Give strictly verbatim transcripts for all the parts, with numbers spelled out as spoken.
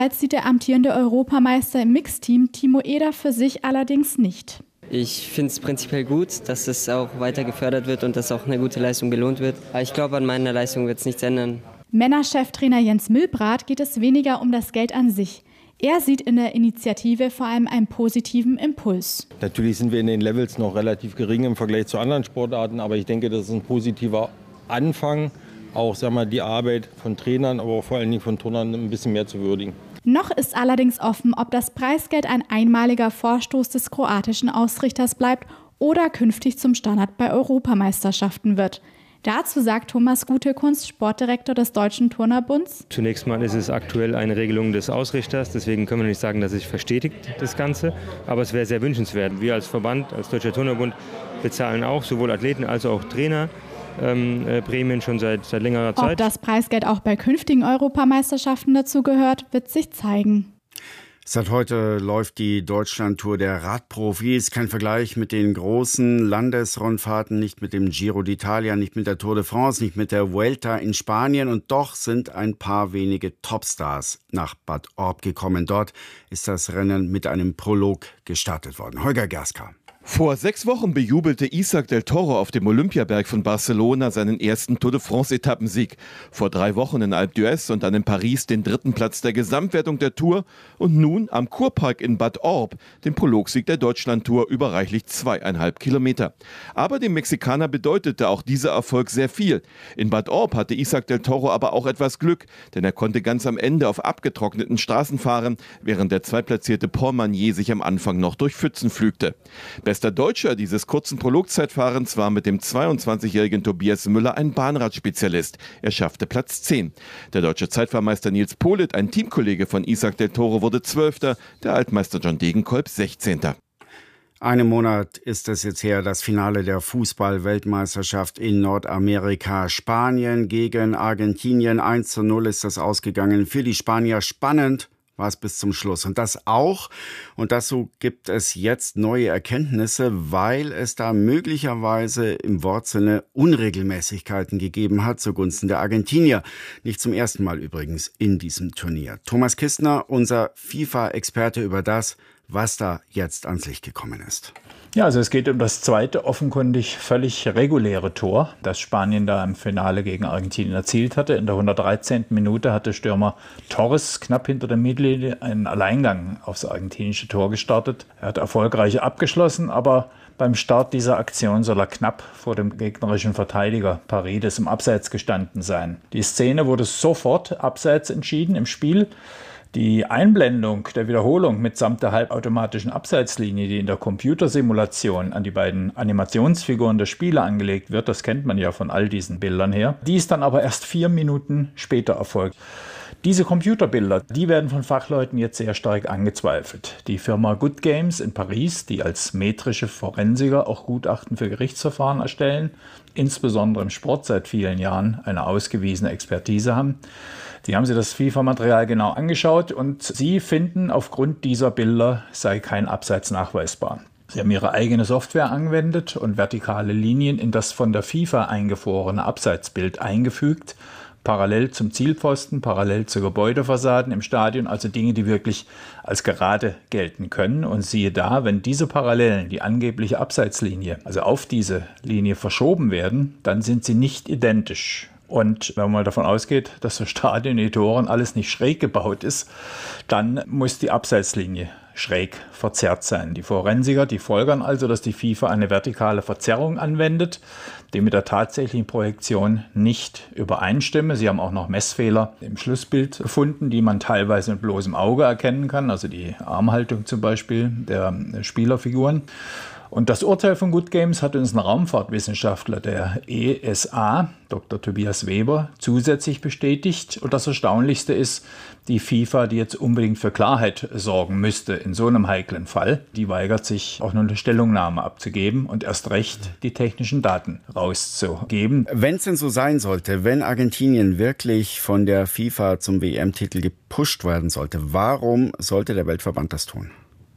sieht der amtierende Europameister im Mixteam Timo Eder für sich allerdings nicht. Ich finde es prinzipiell gut, dass es auch weiter gefördert wird und dass auch eine gute Leistung belohnt wird. Aber ich glaube, an meiner Leistung wird es nichts ändern. Männercheftrainer Jens Milbrath geht es weniger um das Geld an sich. Er sieht in der Initiative vor allem einen positiven Impuls. Natürlich sind wir in den Levels noch relativ gering im Vergleich zu anderen Sportarten, aber ich denke, das ist ein positiver Anfang, auch sagen wir, die Arbeit von Trainern, aber auch vor allen Dingen von Turnern ein bisschen mehr zu würdigen. Noch ist allerdings offen, ob das Preisgeld ein einmaliger Vorstoß des kroatischen Ausrichters bleibt oder künftig zum Standard bei Europameisterschaften wird. Dazu sagt Thomas Gutekunst, Sportdirektor des Deutschen Turnerbunds: Zunächst mal ist es aktuell eine Regelung des Ausrichters, deswegen können wir nicht sagen, dass es sich verstetigt, das Ganze. Aber es wäre sehr wünschenswert. Wir als Verband, als Deutscher Turnerbund bezahlen auch sowohl Athleten als auch Trainer ähm, äh, Prämien schon seit, seit längerer Zeit. Ob das Preisgeld auch bei künftigen Europameisterschaften dazu gehört, wird sich zeigen. Seit heute läuft die Deutschlandtour der Radprofis. Kein Vergleich mit den großen Landesrundfahrten, nicht mit dem Giro d'Italia, nicht mit der Tour de France, nicht mit der Vuelta in Spanien. Und doch sind ein paar wenige Topstars nach Bad Orb gekommen. Dort ist das Rennen mit einem Prolog gestartet worden. Holger Gerska. Vor sechs Wochen bejubelte Isaac del Toro auf dem Olympiaberg von Barcelona seinen ersten Tour de France-Etappensieg. Vor drei Wochen in Alpe d'Huez und dann in Paris den dritten Platz der Gesamtwertung der Tour und nun am Kurpark in Bad Orb den Prologsieg der Deutschlandtour über reichlich zweieinhalb Kilometer. Aber dem Mexikaner bedeutete auch dieser Erfolg sehr viel. In Bad Orb hatte Isaac del Toro aber auch etwas Glück, denn er konnte ganz am Ende auf abgetrockneten Straßen fahren, während der zweitplatzierte Paul Magnier sich am Anfang noch durch Pfützen pflügte. Bester Deutscher dieses kurzen Prologzeitfahrens war mit dem zweiundzwanzigjährigen Tobias Müller ein Bahnradspezialist. Er schaffte Platz zehn. Der deutsche Zeitfahrmeister Nils Politt, ein Teamkollege von Isaac del Toro, wurde Zwölfter, der Altmeister John Degenkolb Sechzehnter. Einen Monat ist es jetzt her, das Finale der Fußball-Weltmeisterschaft in Nordamerika. Spanien gegen Argentinien. eins zu null ist das ausgegangen. Für die Spanier spannend war es bis zum Schluss. Und das auch, und dazu gibt es jetzt neue Erkenntnisse, weil es da möglicherweise im Wortsinne Unregelmäßigkeiten gegeben hat zugunsten der Argentinier. Nicht zum ersten Mal übrigens in diesem Turnier. Thomas Kistner, unser FIFA-Experte über das, was da jetzt ans Licht gekommen ist. Ja, also es geht um das zweite offenkundig völlig reguläre Tor, das Spanien da im Finale gegen Argentinien erzielt hatte. In der hundertdreizehnten Minute hatte Stürmer Torres knapp hinter der Mittellinie einen Alleingang aufs argentinische Tor gestartet. Er hat erfolgreich abgeschlossen, aber beim Start dieser Aktion soll er knapp vor dem gegnerischen Verteidiger Paredes im Abseits gestanden sein. Die Szene wurde sofort abseits entschieden im Spiel. Die Einblendung der Wiederholung mitsamt der halbautomatischen Abseitslinie, die in der Computersimulation an die beiden Animationsfiguren der Spieler angelegt wird, das kennt man ja von all diesen Bildern her, die ist dann aber erst vier Minuten später erfolgt. Diese Computerbilder, die werden von Fachleuten jetzt sehr stark angezweifelt. Die Firma Good Games in Paris, die als metrische Forensiker auch Gutachten für Gerichtsverfahren erstellen, insbesondere im Sport seit vielen Jahren eine ausgewiesene Expertise haben, die haben sich das FIFA-Material genau angeschaut und sie finden, aufgrund dieser Bilder sei kein Abseits nachweisbar. Sie haben ihre eigene Software angewendet und vertikale Linien in das von der FIFA eingefrorene Abseitsbild eingefügt, parallel zum Zielpfosten, parallel zu Gebäudefassaden im Stadion, also Dinge, die wirklich als gerade gelten können. Und siehe da, wenn diese Parallelen, die angebliche Abseitslinie, also auf diese Linie verschoben werden, dann sind sie nicht identisch. Und wenn man mal davon ausgeht, dass das Stadion, die Toren, alles nicht schräg gebaut ist, dann muss die Abseitslinie schräg verzerrt sein. Die Forensiker, die folgern also, dass die FIFA eine vertikale Verzerrung anwendet, die mit der tatsächlichen Projektion nicht übereinstimme. Sie haben auch noch Messfehler im Schlussbild gefunden, die man teilweise mit bloßem Auge erkennen kann, also die Armhaltung zum Beispiel der Spielerfiguren. Und das Urteil von Good Games hat uns ein Raumfahrtwissenschaftler der E S A, Doktor Tobias Weber, zusätzlich bestätigt. Und das Erstaunlichste ist, die FIFA, die jetzt unbedingt für Klarheit sorgen müsste in so einem heiklen Fall, die weigert sich auch nur eine Stellungnahme abzugeben und erst recht die technischen Daten rauszugeben. Wenn es denn so sein sollte, wenn Argentinien wirklich von der FIFA zum W M-Titel gepusht werden sollte, warum sollte der Weltverband das tun?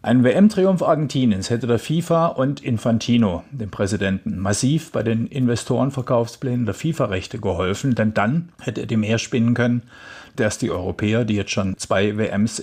Ein W M-Triumph Argentiniens hätte der FIFA und Infantino, dem Präsidenten, massiv bei den Investorenverkaufsplänen der FIFA-Rechte geholfen, denn dann hätte er die mehr spinnen können, dass die Europäer, die jetzt schon zwei W Ms